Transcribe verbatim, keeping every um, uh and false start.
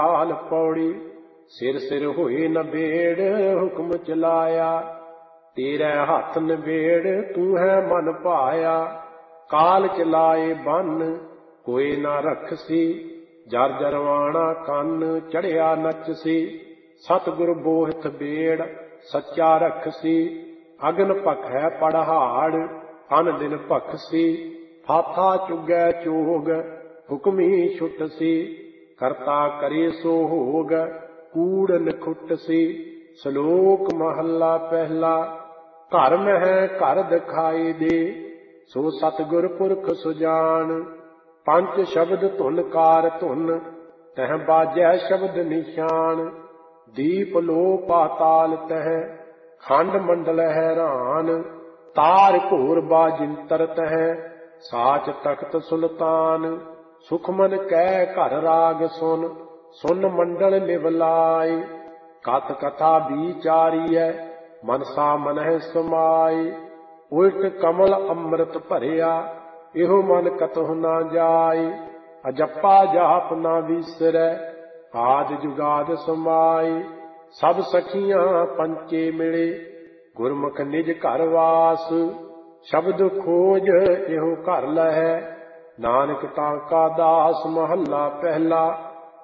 ਹਾਲ ਪੌੜੀ। ਸਿਰ ਸਿਰ ਹੋਏ ਨਬੇੜ ਹੁਕਮ ਚਲਾਇਆ, ਤੇਰੇ ਹੱਥ ਨਬੇੜ ਤੂੰ ਹੈ ਮਨ ਭਾਇਆ। ਕਾਲ ਚਲਾਏ ਬੰਨ ਕੋਈ ਨਾ ਰਖਸੀ, ਜਰ ਜਰਵਾਣਾ ਕੰਨ ਚੜਿਆ ਨੱਚਸੀ। ਸਤਿਗੁਰ ਬੋਹਿਥ ਬੇੜ ਸੱਚਾ ਰਖਸੀ, ਅਗਨ ਭਖੈ ਪੜਹਾੜ ਅਨ ਦਿਨ ਭਖਸੀ। ਫਾਥਾ ਚੁਗੈ ਚੋਗ ਹੁਕਮੀ ਛੁਟਸੀ, ਕਰਤਾ ਕਰੇ ਸੋ ਹੋਗ ਕੂੜ ਨਖੁਟਸੀ। ਸ਼ਲੋਕ ਮਹੱਲਾ ਪਹਿਲਾ। ਘਰ ਮਹਿ ਘਰ ਦਿਖਾਈ ਦੇ, ਸੋ ਸਤਿਗੁਰ ਪੁਰਖ ਸੁਜਾਨ। ਪੰਜ ਸ਼ਬਦ ਧੁਨ ਕਾਰ ਧੁਨ, ਤਹ ਬਾਜੈ ਸ਼ਬਦ ਨਿਸ਼ਾਨ। ਦੀਪ ਲੋ ਪਾਤਾਲ ਤਹ, ਖੰਡ ਮੰਡਲ ਹੈਰਾਨ। ਤਾਰ ਘੋਰ ਬਾਜਿੰਤਰ ਤਹ, ਸਾਚ ਤਖਤ ਸੁਲਤਾਨ। ਸੁਖਮਨ ਕੈ ਘਰ ਰਾਗ ਸੁਨ, ਸੁਨ ਮੰਡਲ ਨਿਵਲਾਈ। ਕਥ ਕਥਾ ਵਿਚਾਰੀਐ, ਮਨਸਾ ਮਨਹਿ ਸਮਾਈ। ਉਲਟ ਕਮਲ ਅੰਮ੍ਰਿਤ ਭਰਿਆ, ਇਹੋ ਮਨ ਕਤਹੁ ਨਾ ਜਾਈ। ਅਜੱਪਾ ਜਾਪ ਨਾ ਵੀਸਰੈ, ਆਦਿ ਜੁਗਾਦ ਸਮਾਈ। ਸਭ ਸਖੀਆਂ ਪੰਚੇ ਮਿਲੇ, ਗੁਰਮੁਖ ਨਿਜ ਘਰ ਵਾਸ। ਸ਼ਬਦ ਖੋਜ ਇਹੋ ਘਰ ਲਹੈ, ਨਾਨਕ ਤਾਂ ਕਾ ਦਾਸ। ਮਹੱਲਾ ਪਹਿਲਾ।